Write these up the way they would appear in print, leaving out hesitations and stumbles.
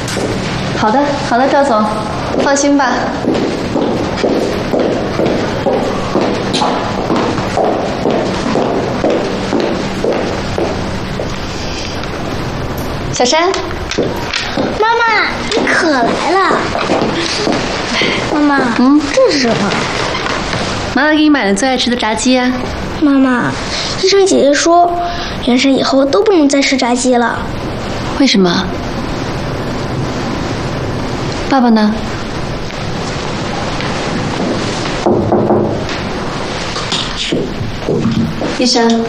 好的，好的，赵总，放心吧。小山， 妈妈，你可来了。妈妈，这是什么？ 妈妈给你买了最爱吃的炸鸡啊。 妈妈，医生姐姐说，元山以后都不能再吃炸鸡了。 为什么？爸爸呢？医生，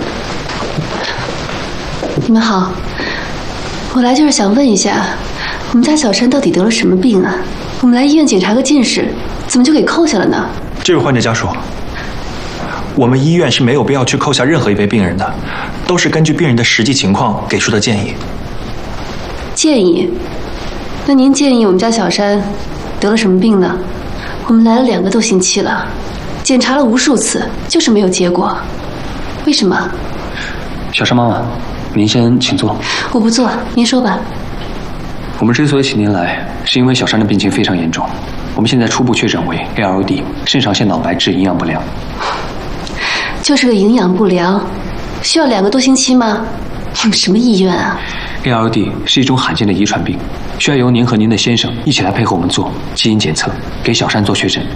你们好，我来就是想问一下，我们家小山到底得了什么病啊？我们来医院检查个近视，怎么就给扣下了呢？ 这位患者家属，我们医院是没有必要去扣下任何一位病人的，都是根据病人的实际情况给出的建议。 建议？那您建议我们家小山得了什么病呢？我们来了2个多星期了，检查了无数次，就是没有结果。为什么？ 小山妈妈，您先请坐。 我不坐，您说吧。 我们之所以请您来，是因为小山的病情非常严重。我们现在初步确诊为 ALD 肾上腺脑白质营养不良。 就是个营养不良，需要2个多星期吗？你们什么医院啊？ ALD 是一种罕见的遗传病，需要由您和您的先生一起来配合我们做基因检测，给小山做确诊。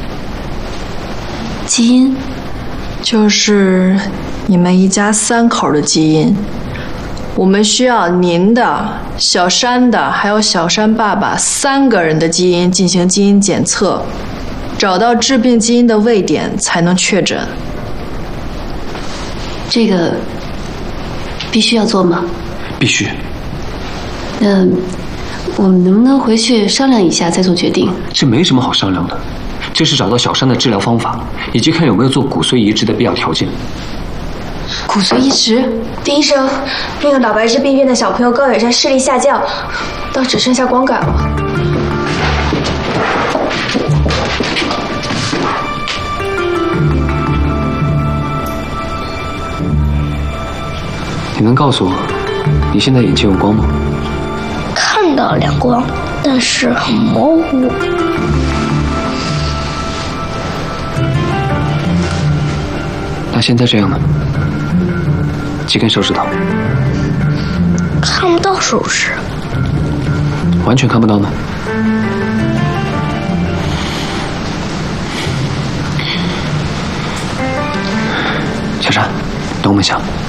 基因？ 就是你们一家3口的基因。我们需要您的、小山的，还有小山爸爸3个人的基因进行基因检测，找到致病基因的位点才能确诊。 这个必须要做吗？ 必须。 那我们能不能回去商量一下再做决定？ 这没什么好商量的，这是找到小山的治疗方法，以及看有没有做骨髓移植的必要条件。 骨髓移植？ 丁医生，那个脑白质病变的小朋友高远山视力下降，到只剩下光感了。 你能告诉我，你现在眼前有光吗？ 看到亮光，但是很模糊。 那现在这样呢？几根手指头？ 看不到手指。 完全看不到吗？小山，等我们一下。